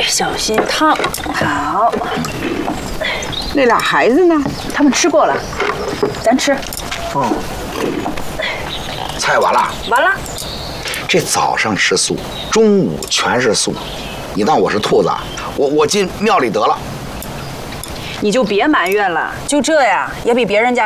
小心烫。好， 那俩孩子呢？ 他们吃过了，咱吃。 哦，菜完了。 完了。 这早上吃素，中午全是素，你当我是兔子啊？我进庙里得了。 你就别埋怨了，就这样也比别人家